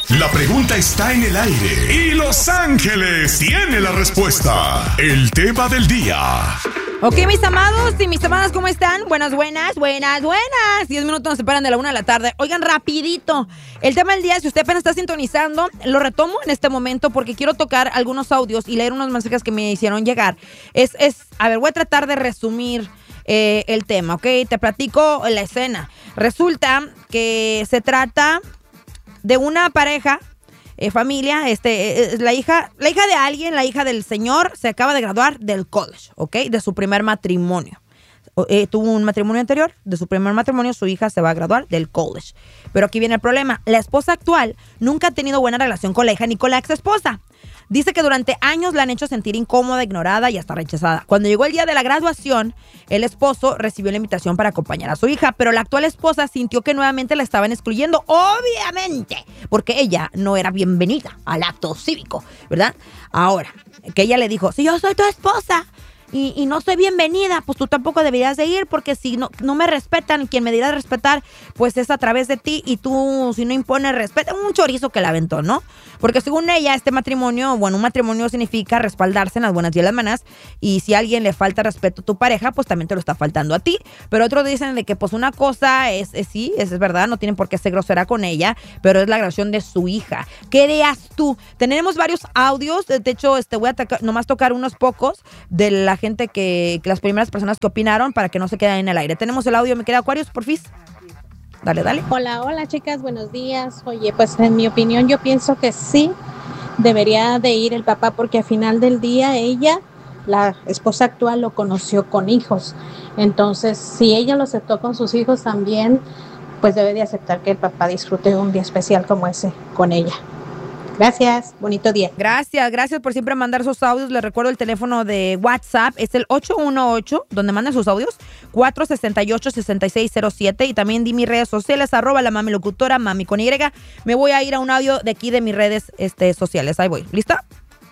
La pregunta está en el aire y Los Ángeles tiene la respuesta. El tema del día. Ok, mis amados y mis amadas, ¿cómo están? Buenas. 10 minutos nos separan de la 1 de la tarde. Oigan, rapidito. El tema del día, si usted apenas está sintonizando, lo retomo en este momento porque quiero tocar algunos audios y leer unos mensajes que me hicieron llegar. A ver, voy a tratar de resumir el tema, ¿ok? Te platico la escena. Resulta que se trata de una pareja, familia, la hija de alguien, la hija del señor, se acaba de graduar del college, ¿ok? De su primer matrimonio. Tuvo un matrimonio anterior, de su primer matrimonio su hija se va a graduar del college. Pero aquí viene el problema, la esposa actual nunca ha tenido buena relación con la hija ni con la ex esposa. Dice que durante años la han hecho sentir incómoda, ignorada y hasta rechazada. Cuando llegó el día de la graduación, el esposo recibió la invitación para acompañar a su hija, pero la actual esposa sintió que nuevamente la estaban excluyendo, obviamente, porque ella no era bienvenida al acto cívico, ¿verdad? Ahora, que ella le dijo, si yo soy tu esposa y no soy bienvenida, pues tú tampoco deberías de ir, porque si no me respetan, quien me dirá de respetar, pues es a través de ti, y tú, si no impones respeto, un chorizo que la aventó, ¿no? Porque según ella, este matrimonio, un matrimonio significa respaldarse en las buenas y en las malas, y si a alguien le falta respeto a tu pareja, pues también te lo está faltando a ti. Pero otros dicen de que pues una cosa es verdad, no tienen por qué ser grosera con ella, pero es la graduación de su hija. ¿Qué harías tú? Tenemos varios audios, de hecho, voy a nomás tocar unos pocos de la gente que las primeras personas que opinaron para que no se queden en el aire. Tenemos el audio, me queda Aquarius, porfis. Dale. Hola chicas, buenos días. Oye, pues en mi opinión yo pienso que sí debería de ir el papá, porque al final del día ella, la esposa actual, lo conoció con hijos. Entonces, si ella lo aceptó con sus hijos también, pues debe de aceptar que el papá disfrute un día especial como ese con ella. Gracias, bonito día. Gracias por siempre mandar sus audios. Les recuerdo el teléfono de WhatsApp, es el 818, donde mandan sus audios, 468-6607, y también di mis redes sociales, @la mami locutora, mami con Y. Me voy a ir a un audio de aquí de mis redes sociales. Ahí voy. ¿Lista?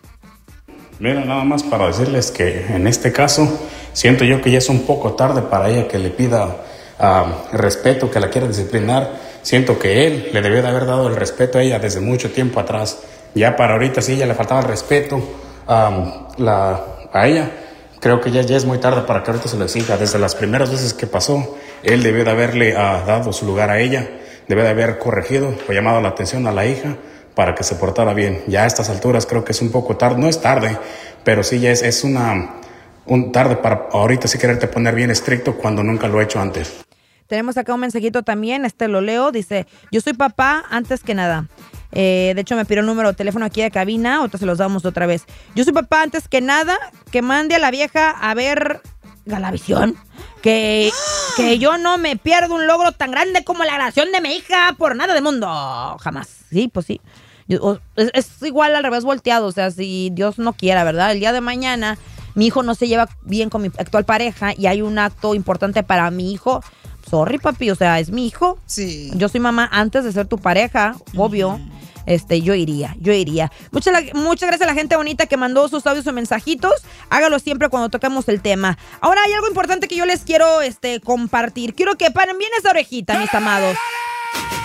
Mira, nada más para decirles que en este caso siento yo que ya es un poco tarde para ella que le pida respeto, que la quiera disciplinar. Siento que él le debió de haber dado el respeto a ella desde mucho tiempo atrás. Ya para ahorita, si ella le faltaba el respeto a ella, creo que ya es muy tarde para que ahorita se lo exija. Desde las primeras veces que pasó, él debió de haberle dado su lugar a ella, debió de haber corregido o llamado la atención a la hija para que se portara bien. Ya a estas alturas creo que es un poco tarde, no es tarde, pero sí ya es un tarde para ahorita sí quererte poner bien estricto cuando nunca lo he hecho antes. Tenemos acá un mensajito también, lo leo, dice, yo soy papá antes que nada. De hecho, me pidió el número de teléfono aquí de cabina, ahorita se los damos otra vez. Yo soy papá antes que nada, que mande a la vieja a ver Galavisión, que yo no me pierdo un logro tan grande como la graduación de mi hija por nada del mundo, jamás. Sí, pues sí. Es igual al revés volteado, o sea, si Dios no quiera, ¿verdad? El día de mañana mi hijo no se lleva bien con mi actual pareja y hay un acto importante para mi hijo. Sorry, papi, o sea, es mi hijo. Sí. Yo soy mamá antes de ser tu pareja, obvio. Yo iría. Muchas gracias a la gente bonita que mandó sus audios o mensajitos. Hágalo siempre cuando toquemos el tema. Ahora hay algo importante que yo les quiero compartir. Quiero que paren bien esa orejita, mis amados.